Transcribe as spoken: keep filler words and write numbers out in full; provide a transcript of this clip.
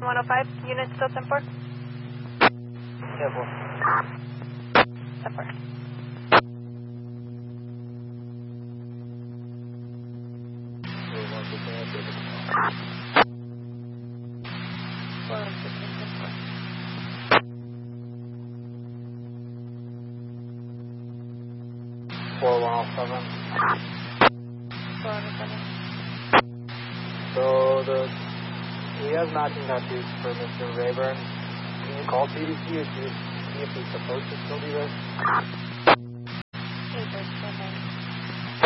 one oh five, unit still ten four? ten four. ten four. four one six ten four. four one oh seven. four one seven. So the we have matching tattoos for Mister Rayburn. Can you call C D C or see if see if he's supposed to still be there? Eight